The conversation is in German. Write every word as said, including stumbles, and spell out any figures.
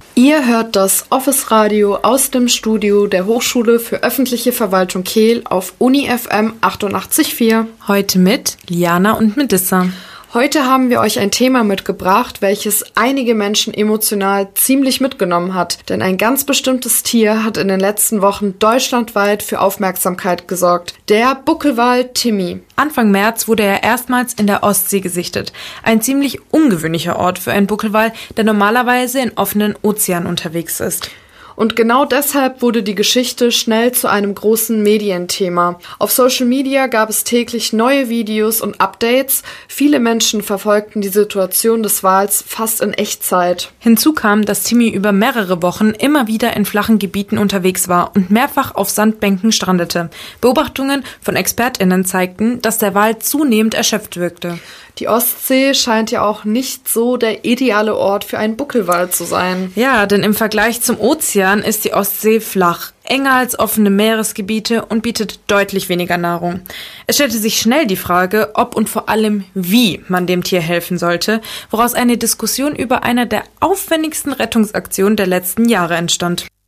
Ihr hört das Office-Radio aus dem Studio der Hochschule für öffentliche Verwaltung Kehl auf Uni F M achtundachtzig Komma vier. Heute mit Liana und Melissa. Heute haben wir euch ein Thema mitgebracht, welches einige Menschen emotional ziemlich mitgenommen hat. Denn ein ganz bestimmtes Tier hat in den letzten Wochen deutschlandweit für Aufmerksamkeit gesorgt. Der Buckelwal Timmy. Anfang März wurde er erstmals in der Ostsee gesichtet. Ein ziemlich ungewöhnlicher Ort für einen Buckelwal, der normalerweise in offenen Ozeanen unterwegs ist. Und genau deshalb wurde die Geschichte schnell zu einem großen Medienthema. Auf Social Media gab es täglich neue Videos und Updates. Viele Menschen verfolgten die Situation des Wals fast in Echtzeit. Hinzu kam, dass Timmy über mehrere Wochen immer wieder in flachen Gebieten unterwegs war und mehrfach auf Sandbänken strandete. Beobachtungen von ExpertInnen zeigten, dass der Wal zunehmend erschöpft wirkte. Die Ostsee scheint ja auch nicht so der ideale Ort für einen Buckelwal zu sein. Ja, denn im Vergleich zum Ozean ist die Ostsee flach, enger als offene Meeresgebiete und bietet deutlich weniger Nahrung. Es stellte sich schnell die Frage, ob und vor allem wie man dem Tier helfen sollte, woraus eine Diskussion über eine der aufwendigsten Rettungsaktionen der letzten Jahre entstand.